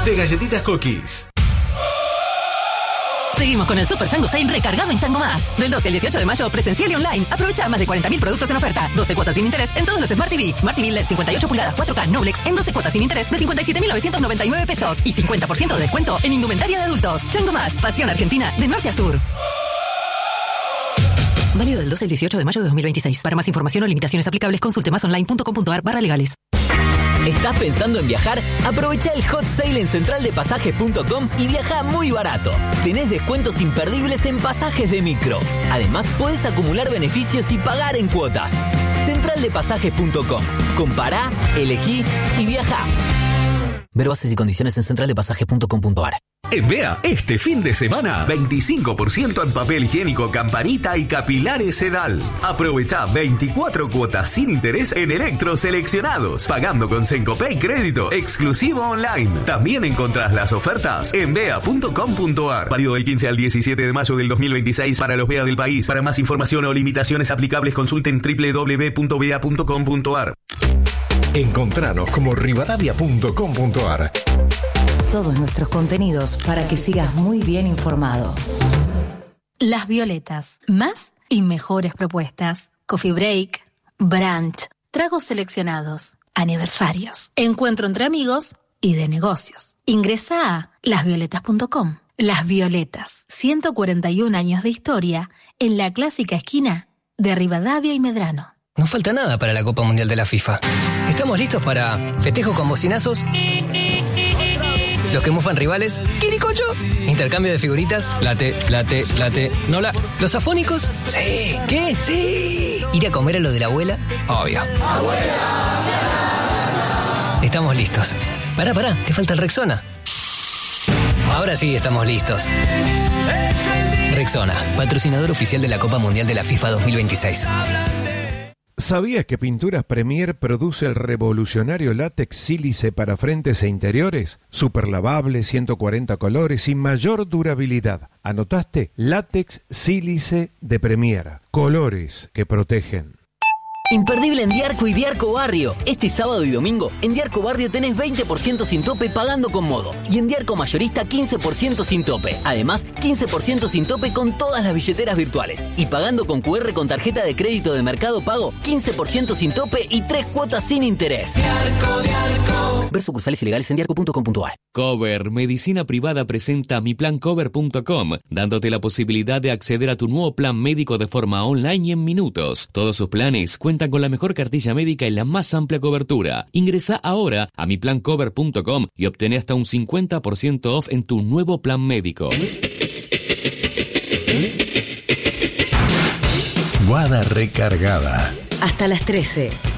de Galletitas Cookies. Seguimos con el Super Chango Sale recargado en Chango Más. Del 12 al 18 de mayo, presencial y online. Aprovecha más de 40.000 productos en oferta. 12 cuotas sin interés en todos los Smart TV. Smart TV LED 58 pulgadas 4K Noblex en 12 cuotas sin interés de 57.999 pesos. Y 50% de descuento en indumentaria de adultos. Chango Más, pasión argentina de norte a sur. Válido del 12 al 18 de mayo de 2026. Para más información o limitaciones aplicables, consulte másonline.com.ar/legales. ¿Estás pensando en viajar? Aprovecha el hot sale en centraldepasajes.com y viaja muy barato. Tenés descuentos imperdibles en pasajes de micro. Además, podés acumular beneficios y pagar en cuotas. Centraldepasajes.com. Compará, elegí y viaja. Ver bases y condiciones en centraldepasajes.com.ar. En Bea, este fin de semana, 25% en papel higiénico Campanita y capilares Sedal. Aprovecha 24 cuotas sin interés en electros seleccionados, pagando con Sencopay crédito, exclusivo online. También encontrás las ofertas en bea.com.ar. Válido del 15 al 17 de mayo del 2026 para los Bea del país. Para más información o limitaciones aplicables, consulten www.bea.com.ar. Encontranos como rivadavia.com.ar. Todos nuestros contenidos para que sigas muy bien informado. Las Violetas. Más y mejores propuestas. Coffee break, brunch, tragos seleccionados, aniversarios, encuentro entre amigos y de negocios. Ingresa a lasvioletas.com. Las Violetas. 141 años de historia en la clásica esquina de Rivadavia y Medrano. No falta nada para la Copa Mundial de la FIFA. Estamos listos para festejo con bocinazos, los que mufan rivales, quiricocho, intercambio de figuritas, late, nola, los afónicos, sí, ¿qué? Sí, ir a comer a lo de la abuela, obvio. ¡Abuela! Estamos listos. Pará, te falta el Rexona. Ahora sí estamos listos. Rexona, patrocinador oficial de la Copa Mundial de la FIFA 2026. ¿Sabías que Pinturas Premier produce el revolucionario látex sílice para frentes e interiores? Super lavable, 140 colores y mayor durabilidad. ¿Anotaste? Látex sílice de Premier. Colores que protegen. Imperdible en Diarco y Diarco Barrio. Este sábado y domingo, en Diarco Barrio tenés 20% sin tope pagando con Modo. Y en Diarco Mayorista 15% sin tope. Además, 15% sin tope con todas las billeteras virtuales. Y pagando con QR con tarjeta de crédito de Mercado Pago, 15% sin tope y 3 cuotas sin interés. Diarco. Ver sucursales ilegales en diarco.com.ar. Cover, medicina privada, presenta miplancover.com, dándote la posibilidad de acceder a tu nuevo plan médico de forma online y en minutos. Todos sus planes cuentan con la mejor cartilla médica y la más amplia cobertura. Ingresa ahora a miplancover.com y obtené hasta un 50% off en tu nuevo plan médico. Guada recargada. Hasta las 13.